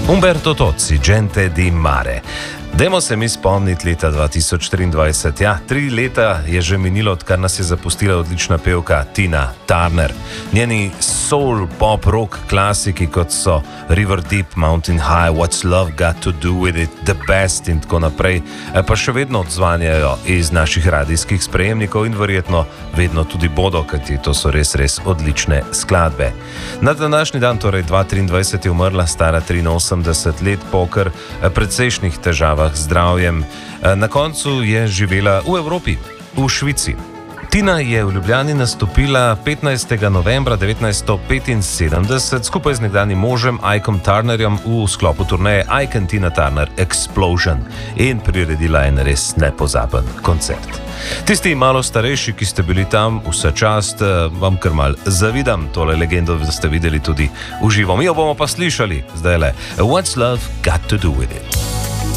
Umberto Tozzi, Gente di mare. Dajmo se mi spomniti leta 2023. Ja, 3 leta je že minilo, odkar nas je zapustila odlična pevka Tina Turner. Njeni soul, pop, rock klasiki, kot so River Deep, Mountain High, What's Love Got to Do With It, The Best in tako naprej, pa še vedno odzvanjajo iz naših radijskih sprejemnikov in verjetno vedno tudi bodo, kajti to so res, res odlične skladbe. Na današnji dan, torej 2023, je umrla stara 83 let po kar precejšnjih težavah z zdravjem. Na koncu je živela v Evropi, v Švici. Tina je v Ljubljani nastopila 15. novembra 1975 skupaj z nekdanjim možem Ikem Turnerjem v sklopu turneje Ike & Tina Turner Explosion in priredila en res nepozaben koncert. Tisti malo starejši, ki ste bili tam, vsa čast, vam kar mal zavidam tole legendo, da ste videli tudi v živo. Mi jo bomo pa slišali zdajle. What's Love Got to Do With It?